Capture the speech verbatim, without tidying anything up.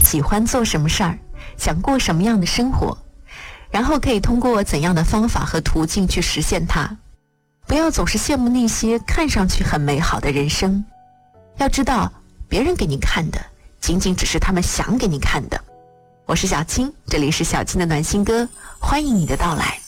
喜欢做什么事儿，想过什么样的生活，然后可以通过怎样的方法和途径去实现它。不要总是羡慕那些看上去很美好的人生，要知道别人给你看的仅仅只是他们想给你看的。我是小青，这里是小青的暖心歌，欢迎你的到来。